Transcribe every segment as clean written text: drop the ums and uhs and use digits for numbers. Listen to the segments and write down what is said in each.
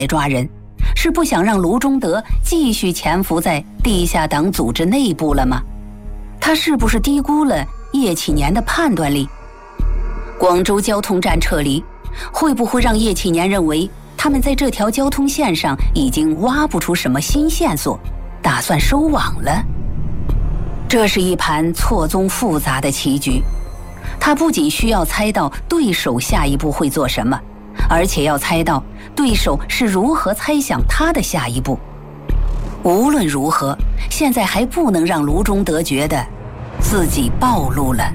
抓人，是不想让卢中德继续潜伏在地下党组织内部了吗？他是不是低估了叶启年的判断力？广州交通站撤离，会不会让叶启年认为他们在这条交通线上已经挖不出什么新线索，打算收网了？这是一盘错综复杂的棋局，他不仅需要猜到对手下一步会做什么，而且要猜到对手是如何猜想他的下一步。无论如何，现在还不能让卢中德觉得自己暴露了。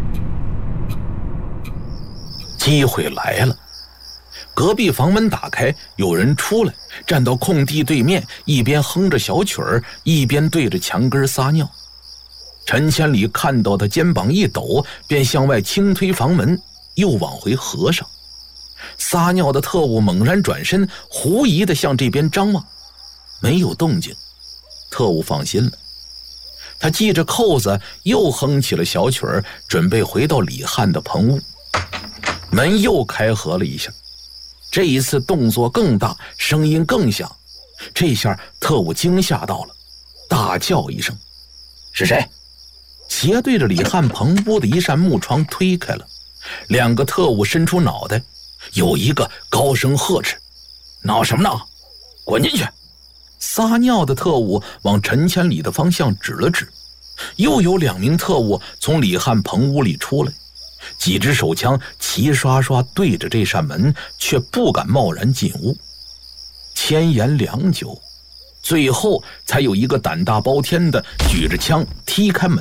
机会来了，隔壁房门打开，有人出来，站到空地对面，一边哼着小曲儿，一边对着墙根撒尿。陈千里看到他肩膀一抖，便向外轻推房门，又往回合上。撒尿的特务猛然转身，狐疑地向这边张望，没有动静，特务放心了。他系着扣子，又哼起了小曲儿，准备回到李汉的棚屋。门又开合了一下，这一次动作更大，声音更响。这下特务惊吓到了，大叫一声：“是谁？”斜对着李汉棚屋的一扇木窗推开了，两个特务伸出脑袋，有一个高声呵斥：“闹什么闹？滚进去！”撒尿的特务往陈千里的方向指了指，又有2名特务从李汉棚屋里出来，几支手枪齐刷刷对着这扇门，却不敢贸然进屋。千言良久，最后才有一个胆大包天的举着枪踢开门。